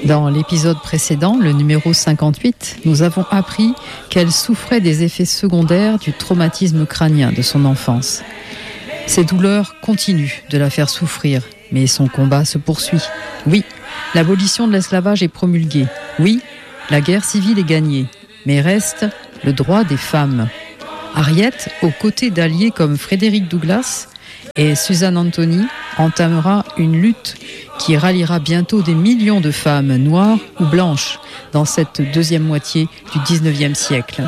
Dans l'épisode précédent, le numéro 58, nous avons appris qu'elle souffrait des effets secondaires du traumatisme crânien de son enfance. Ces douleurs continuent de la faire souffrir, mais son combat se poursuit. Oui, l'abolition de l'esclavage est promulguée. Oui, la guerre civile est gagnée, mais reste le droit des femmes. Harriet, aux côtés d'alliés comme Frédéric Douglass et Susan Anthony, entamera une lutte qui ralliera bientôt des millions de femmes noires ou blanches dans cette deuxième moitié du 19e siècle.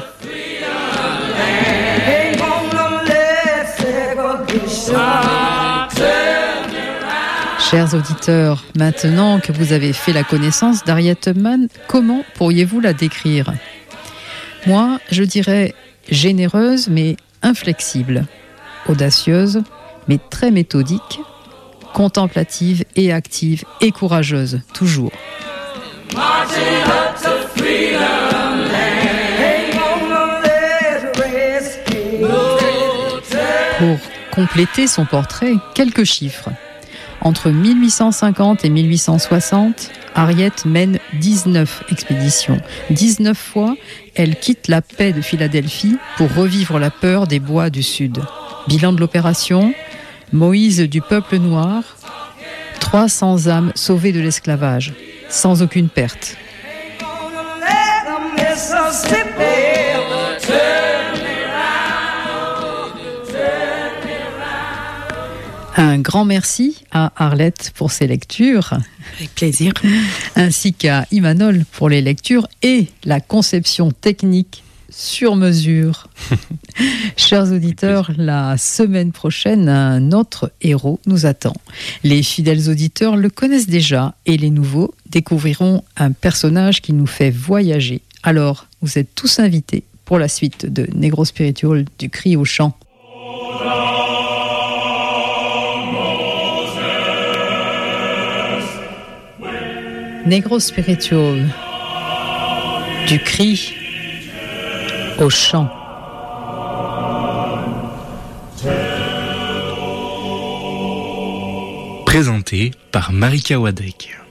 Chers auditeurs, maintenant que vous avez fait la connaissance d'Harriet Tubman, comment pourriez-vous la décrire ? Moi, je dirais généreuse mais inflexible, audacieuse mais très méthodique, contemplative et active et courageuse, toujours. Pour compléter son portrait, quelques chiffres. Entre 1850 et 1860, Harriet mène 19 expéditions. 19 fois, elle quitte la paix de Philadelphie pour revivre la peur des bois du Sud. Bilan de l'opération, Moïse du peuple noir, 300 âmes sauvées de l'esclavage, sans aucune perte. Un grand merci à Arlette pour ses lectures. Avec plaisir. Ainsi qu'à Imanol pour les lectures et la conception technique sur mesure. Chers auditeurs, la semaine prochaine, un autre héros nous attend. Les fidèles auditeurs le connaissent déjà et les nouveaux découvriront un personnage qui nous fait voyager. Alors, vous êtes tous invités pour la suite de Negro Spiritual du cri au chant. Negro Spiritual du cri au chant. Présenté par Marika Wadek.